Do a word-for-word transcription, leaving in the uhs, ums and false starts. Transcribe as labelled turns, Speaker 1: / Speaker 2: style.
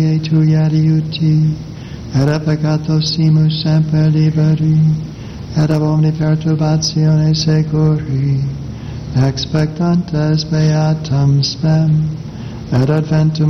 Speaker 1: tui adiuti, et peccatosimus semper liberi, et ab omni perturbatione securi, expectantes beatam spem, et adventum